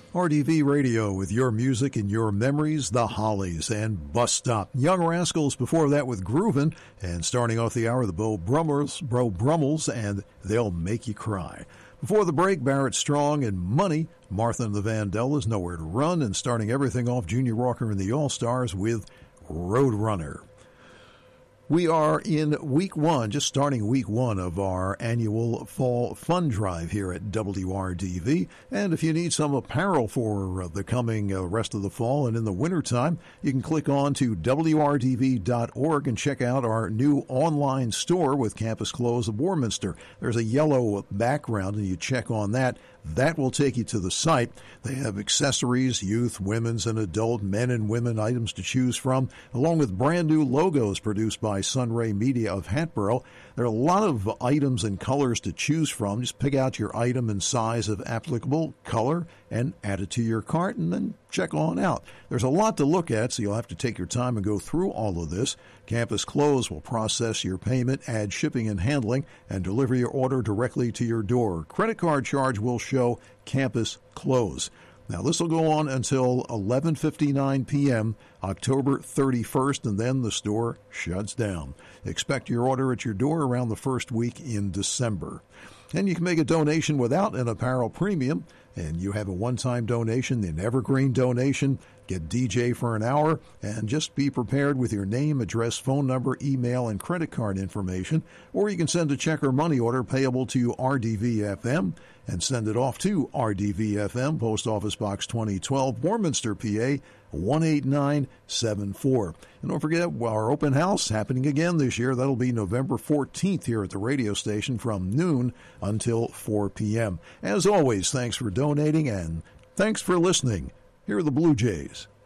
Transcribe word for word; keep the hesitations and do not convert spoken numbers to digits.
R D V Radio with your music and your memories, the Hollies and Bus Stop. Young Rascals before that with Groovin', and starting off the hour, the Beau Brummels, Beau Brummels, and They'll Make You Cry. Before the break, Barrett Strong and Money, Martha and the Vandellas, Nowhere to Run, and starting everything off, Junior Walker and the All-Stars with Roadrunner. We are in week one, just starting week one of our annual fall fun drive here at W R D V. And if you need some apparel for the coming uh, rest of the fall and in the wintertime, you can click on to W R D V dot org and check out our new online store with campus clothes of Warminster. There's a yellow background, and you check on that. That will take you to the site. They have accessories, youth, women's, and adult, men and women items to choose from, along with brand new logos produced by Sunray Media of Hatboro. There are a lot of items and colors to choose from. Just pick out your item and size of applicable color and add it to your cart, and then check on out. There's a lot to look at, so you'll have to take your time and go through all of this. Campus Clothes will process your payment, add shipping and handling, and deliver your order directly to your door. Credit card charge will show Campus Clothes. Now, this will go on until eleven fifty-nine p.m., October thirty-first, and then the store shuts down. Expect your order at your door around the first week in December. And you can make a donation without an apparel premium, and you have a one-time donation, an evergreen donation. Get D J for an hour, and just be prepared with your name, address, phone number, email, and credit card information. Or you can send a check or money order payable to R D V F M and send it off to R D V F M, Post Office Box twenty twelve, Warminster, P A, one eight nine seven four. And don't forget our open house happening again this year. That'll be November fourteenth here at the radio station from noon until four p.m. As always, thanks for donating and thanks for listening. Here are the Blue Jays.